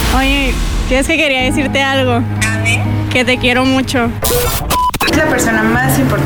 Oye, es que quería decirte algo. A ver. Que te quiero mucho. Es la persona más importante